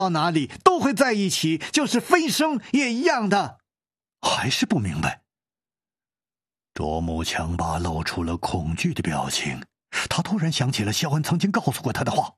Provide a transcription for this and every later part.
到哪里都会在一起，就是飞升也一样的。 还是不明白。卓木强巴露出了恐惧的表情，他突然想起了肖恩曾经告诉过他的话：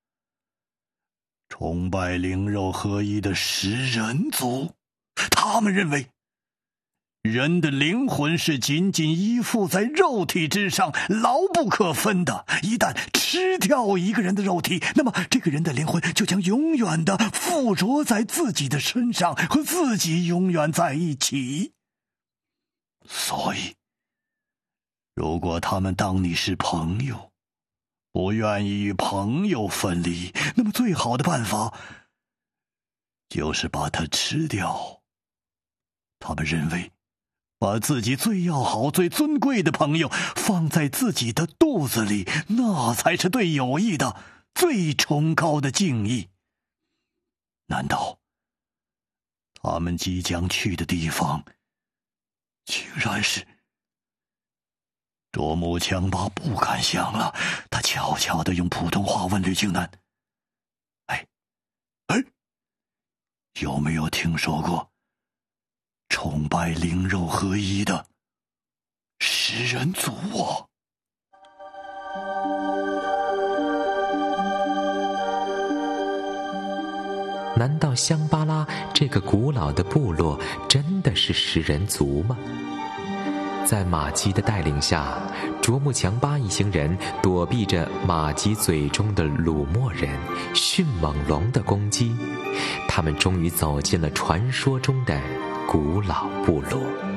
崇拜灵肉合一的食人族，他们认为人的灵魂是紧紧依附在肉体之上，牢不可分的。一旦吃掉一个人的肉体，那么这个人的灵魂就将永远的附着在自己的身上，和自己永远在一起。所以，如果他们当你是朋友，不愿意与朋友分离，那么最好的办法就是把它吃掉。他们认为把自己最要好、最尊贵的朋友放在自己的肚子里，那才是对友谊的最崇高的敬意。难道他们即将去的地方竟然是……卓木强巴不敢想了，他悄悄地用普通话问吕京南：“哎，有没有听说过崇拜灵肉合一的食人族啊？” 难道香巴拉这个古老的部落真的是食人族吗？在马吉的带领下，卓木强巴一行人躲避着马吉嘴中的鲁莫人、迅猛龙的攻击，他们终于走进了传说中的古老部落。